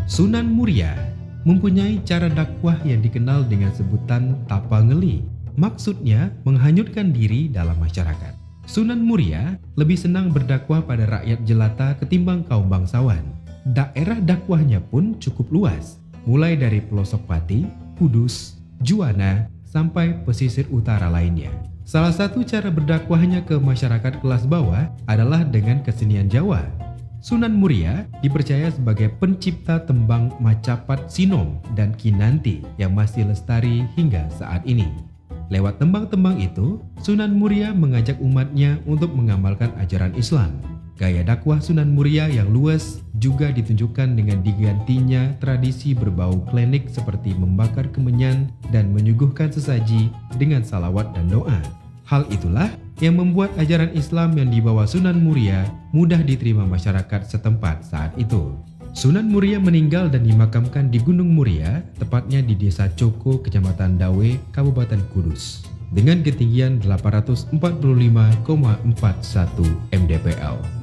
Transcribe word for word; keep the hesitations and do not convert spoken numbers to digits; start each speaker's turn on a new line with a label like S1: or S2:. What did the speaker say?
S1: Sunan Muria mempunyai cara dakwah yang dikenal dengan sebutan tapa ngeli. Maksudnya menghanyutkan diri dalam masyarakat. Sunan Muria lebih senang berdakwah pada rakyat jelata ketimbang kaum bangsawan. Daerah dakwahnya pun cukup luas, mulai dari pelosok Pati, Kudus, Juwana, sampai pesisir utara lainnya. Salah satu cara berdakwahnya ke masyarakat kelas bawah adalah dengan kesenian Jawa. Sunan Muria dipercaya sebagai pencipta tembang Macapat Sinom dan Kinanti yang masih lestari hingga saat ini. Lewat tembang-tembang itu, Sunan Muria mengajak umatnya untuk mengamalkan ajaran Islam. Gaya dakwah Sunan Muria yang luas juga ditunjukkan dengan digantinya tradisi berbau klenik seperti membakar kemenyan dan menyuguhkan sesaji dengan salawat dan doa. Hal itulah yang membuat ajaran Islam yang dibawa Sunan Muria mudah diterima masyarakat setempat saat itu. Sunan Muria meninggal dan dimakamkan di Gunung Muria, tepatnya di Desa Coko, Kecamatan Dawe, Kabupaten Kudus, dengan ketinggian delapan ratus empat puluh lima koma empat satu mdpl.